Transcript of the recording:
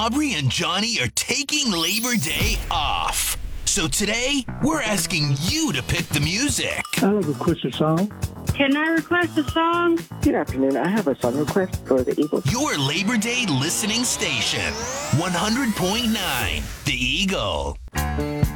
Aubrey and Johnny are taking Labor Day off. So today, we're asking you to pick the music. I have a request a song. Can I request a song? Good afternoon. I have a song request for the Eagles. Your Labor Day listening station, 100.9 The Eagle.